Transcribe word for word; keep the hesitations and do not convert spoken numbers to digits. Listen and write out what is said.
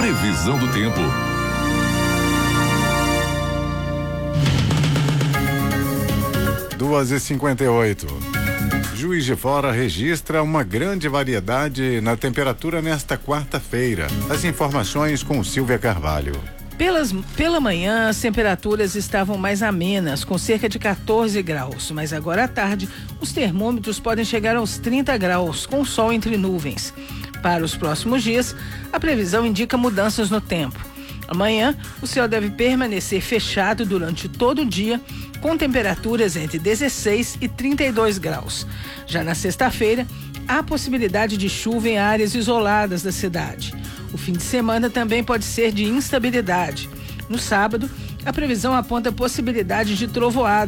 Previsão do tempo. duas e cinquenta e oito. Juiz de Fora registra uma grande variedade na temperatura nesta quarta-feira. As informações com Silvia Carvalho. Pelas, pela manhã, as temperaturas estavam mais amenas, com cerca de quatorze graus, mas agora à tarde, os termômetros podem chegar aos trinta graus, com sol entre nuvens. Para os próximos dias, a previsão indica mudanças no tempo. Amanhã, o céu deve permanecer fechado durante todo o dia, com temperaturas entre dezesseis e trinta e dois graus. Já na sexta-feira, há possibilidade de chuva em áreas isoladas da cidade. O fim de semana também pode ser de instabilidade. No sábado, a previsão aponta a possibilidade de trovoada